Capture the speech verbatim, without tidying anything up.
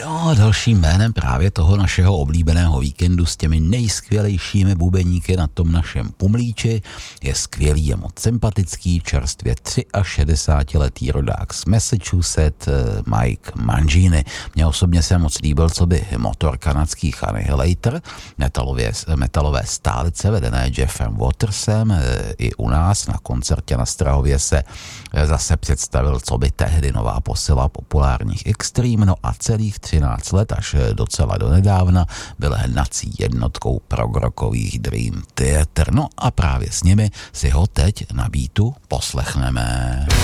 Jo, dalším jménem právě toho našeho oblíbeného víkendu s těmi nejskvělejšími bubeníky na tom našem pumlíči je skvělý a moc sympatický, čerstvě šedesátiletý rodák z Massachusetts Mike Mangini. Mně osobně se moc líbil, co by motor kanadských Annihilator, metalově, metalové stálice vedené Jeffem Watersem. I u nás na koncertě na Strahově se zase představil, co by tehdy nová posila populárních Extreme, no a celých třináct let až docela donedávna byl hnací jednotkou progrokových Dream Theater. No a právě s nimi si ho teď na beatu poslechneme.